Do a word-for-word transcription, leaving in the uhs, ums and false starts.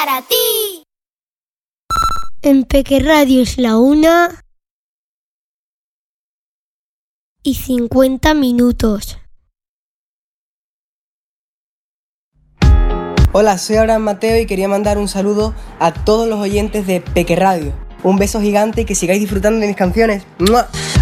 para ti. En Peque Radio es la una y cincuenta minutos. Hola, soy Abraham Mateo y quería mandar un saludo a todos los oyentes de Peque Radio. Un beso gigante y que sigáis disfrutando de mis canciones. ¡Mua!